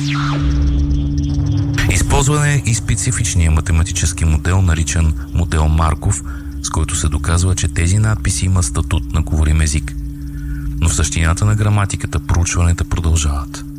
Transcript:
Използван е и специфичния математически модел, наричан модел Марков, с който се доказва, че тези надписи имат статут на говорим език. Но в същината на граматиката проучванията продължават.